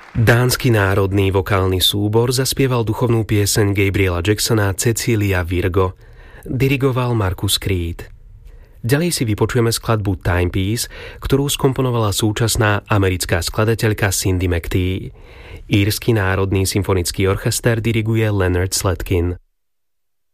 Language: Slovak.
Dánsky národný vokálny súbor zaspieval duchovnú pieseň Gabriela Jacksona Cecilia Virgo. Dirigoval Marcus Creed. Ďalej si vypočujeme skladbu Timepiece, ktorú skomponovala súčasná americká skladateľka Cindy McTee. Írsky národný symfonický orchester diriguje Leonard Slatkin.